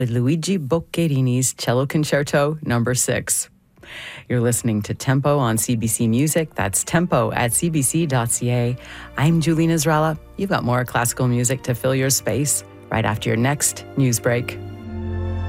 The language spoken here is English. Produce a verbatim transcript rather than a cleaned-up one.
with Luigi Boccherini's Cello Concerto number six. You're listening to Tempo on C B C Music. That's tempo at c b c dot c a. I'm Julie Nazralla. You've got more classical music to fill your space right after your next news break.